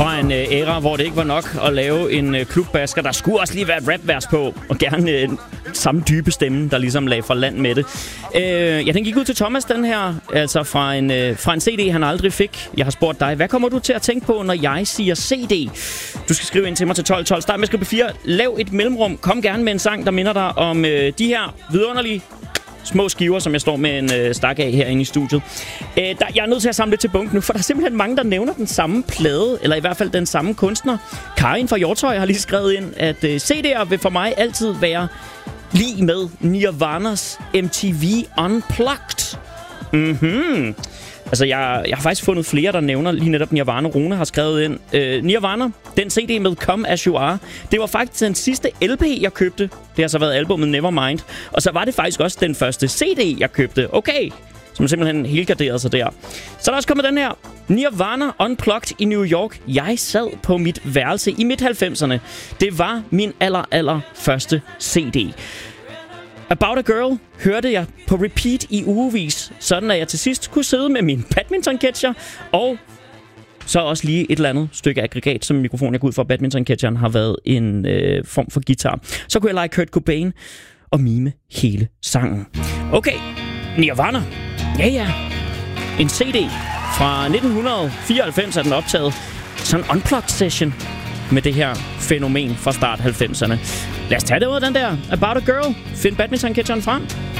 Fra en æra, hvor det ikke var nok at lave en klubbasker. Der skulle også lige være et rapvers på, og gerne samme dybe stemme, der ligesom lagde fra land med det. Ja, den gik ud til Thomas, den her, altså fra en CD, han aldrig fik. Jeg har spurgt dig, hvad kommer du til at tænke på, når jeg siger CD? Du skal skrive ind til mig til 1212. Start med at skrive på 4. Lav et mellemrum. Kom gerne med en sang, der minder dig om de her vidunderlige små skiver, som jeg står med en stak af herinde i studiet. Jeg er nødt til at samle det til bunken nu, for der er simpelthen mange, der nævner den samme plade, eller i hvert fald den samme kunstner. Karin fra Hjortøj har lige skrevet ind, at CD'er vil for mig altid være lige med Nirvanas MTV Unplugged. Altså, jeg har faktisk fundet flere, der nævner lige netop Nirvana. Rune har skrevet ind. Nirvana, den CD med Come As You Are, det var faktisk den sidste LP, jeg købte. Det har så været albumet Nevermind. Og så var det faktisk også den første CD, jeg købte. Okay, som simpelthen helgarderede sig der. Så er der også kommet den her. Nirvana Unplugged i New York. Jeg sad på mit værelse i midt-90'erne. Det var min aller første CD. About a Girl hørte jeg på repeat i ugevis, sådan at jeg til sidst kunne sidde med min badminton-catcher, og så også lige et eller andet stykke aggregat, som mikrofon jeg går ud fra. Badminton-catcheren har været en form for guitar. Så kunne jeg lege Kurt Cobain og mime hele sangen. Okay, Nirvana. Ja. En CD fra 1994 er den optaget. Sådan en unplugged session med det her fænomen fra start 90'erne. Lad os tage det ud af den der About a Girl. Find badminton-catcheren frem.